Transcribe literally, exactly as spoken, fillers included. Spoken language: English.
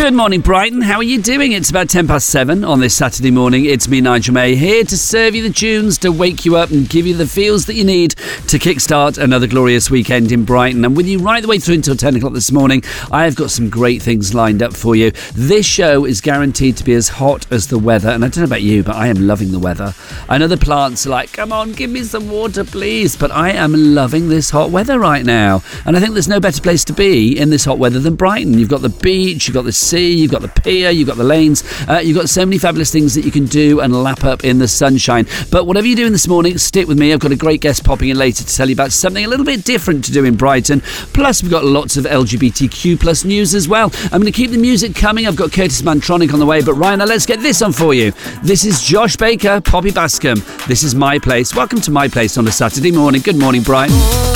Good morning, Brighton. How are you doing? It's about ten past seven on this Saturday morning. It's me, Nigel May, here to serve you the tunes, to wake you up and give you the feels that you need to kickstart another glorious weekend in Brighton. And with you right the way through until ten o'clock this morning, I have got some great things lined up for you. This show is guaranteed to be as hot as the weather. And I don't know about you, but I am loving the weather. I know the plants are like, come on, give me some water, please. But I am loving this hot weather right now. And I think there's no better place to be in this hot weather than Brighton. You've got the beach, you've got the sea, you've got the pier, you've got the lanes, uh, you've got so many fabulous things that you can do and lap up in the sunshine. But whatever you're doing this morning, stick with me. I've got a great guest popping in later to tell you about something a little bit different to do in Brighton. Plus, we've got lots of L G B T Q plus news as well. I'm going to keep the music coming. I've got Curtis Mantronic on the way. But right now, let's get this on for you. This is Josh Baker, Poppy Bascom. This is My Place. Welcome to My Place on a Saturday morning. Good morning, Brighton.